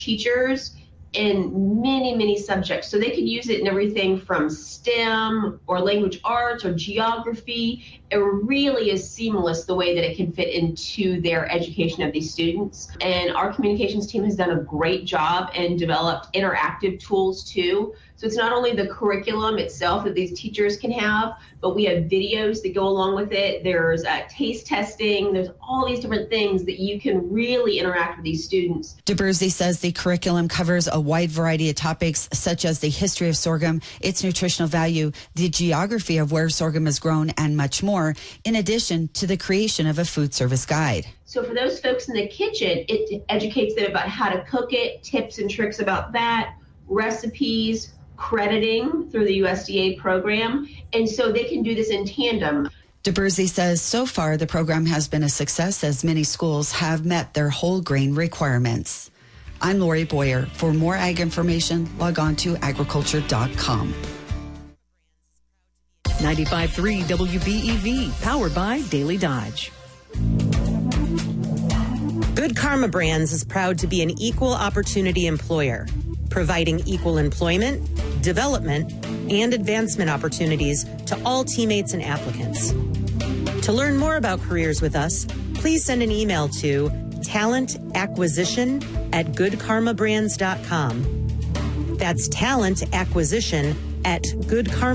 teachers in many, many subjects. So they could use it in everything from STEM or language arts or geography. It really is seamless the way that it can fit into their education of these students. And our communications team has done a great job and developed interactive tools too. So it's not only the curriculum itself that these teachers can have, but we have videos that go along with it. There's taste testing. There's all these different things that you can really interact with these students. DeBersey says the curriculum covers a wide variety of topics such as the history of sorghum, its nutritional value, the geography of where sorghum is grown, and much more, in addition to the creation of a food service guide. So for those folks in the kitchen, it educates them about how to cook it, tips and tricks about that, recipes, crediting through the USDA program, and so they can do this in tandem. DeBersey says so far the program has been a success as many schools have met their whole grain requirements. I'm Lori Boyer. For more ag information, log on to agriculture.com. 95.3 WBEV, powered by Daily Dodge. Good Karma Brands is proud to be an equal opportunity employer, providing equal employment, development, and advancement opportunities to all teammates and applicants. To learn more about careers with us, please send an email to talentacquisition@goodkarmabrands.com. That's talentacquisition@goodkarma